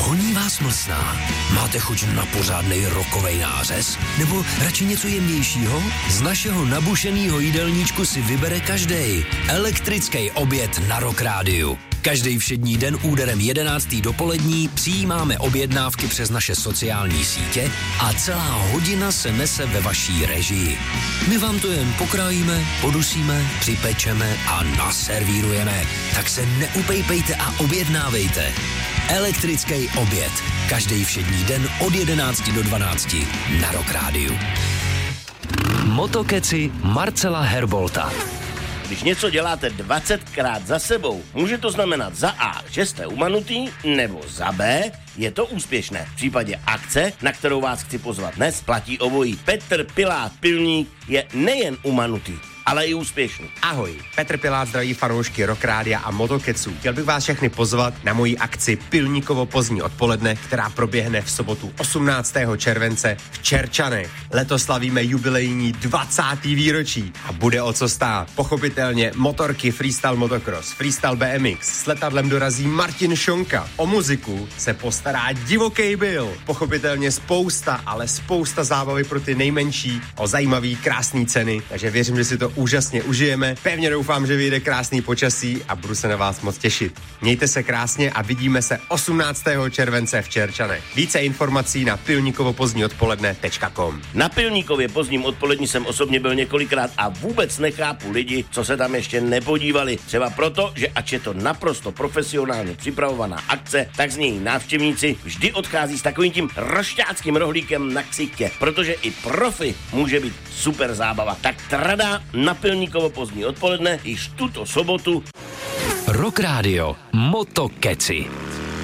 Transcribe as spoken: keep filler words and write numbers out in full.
Honí vás mlsná? Máte chuť na pořádnej rokovej nářez? Nebo radši něco jemnějšího? Z našeho nabušenýho jídelníčku si vybere každej. Elektrický oběd na Rock Rádiu. Každý všední den úderem jedenáctý dopolední přijímáme objednávky přes naše sociální sítě a celá hodina se nese ve vaší režii. My vám to jen pokrájíme, podusíme, připečeme a naservírujeme. Tak se neupejpejte a objednávejte. Elektrický oběd. Každý všední den od jedenácti do dvanácti na Rock Rádiu. Motokeci Marcela Herbolta. Když něco děláte dvacetkrát za sebou, může to znamenat za A, že jste umanutý, nebo za B, je to úspěšné. V případě akce, na kterou vás chci pozvat dnes, platí obojí. Petr Pilát Pilník je nejen umanutý, ale i úspěšný. Ahoj, Petr Pilát zdraví fanoušky Rock Rádia a Motokeců. Chtěl bych vás všechny pozvat na moji akci Pilníkovo pozdní odpoledne, která proběhne v sobotu osmnáctého července v Čerčanech. Letos slavíme jubilejní dvacátý výročí a bude o co stát. Pochopitelně motorky freestyle motocross, freestyle B M X, s letadlem dorazí Martin Šonka. O muziku se postará Divokej Bill. Pochopitelně spousta, ale spousta zábavy pro ty nejmenší, o zajímavý, krásný ceny, takže věřím, že si to úžasně užijeme. Pevně doufám, že vyjde krásný počasí a budu se na vás moc těšit. Mějte se krásně a vidíme se osmnáctého července v Čerčanech. Více informací na pilníkovo pozdní odpoledne tečka com. Na Pilníkově pozdním odpolední jsem osobně byl několikrát a vůbec nechápu lidi, co se tam ještě nepodívali. Třeba proto, že ač je to naprosto profesionálně připravovaná akce, tak z něj návštěvníci vždy odchází s takovým tím rošťáckým rohlíkem na ksichtě, protože i profi může být super zábava. Tak trada na Pilníkovo pozdní odpoledne již tuto sobotu. Rock Rádio Motokeci.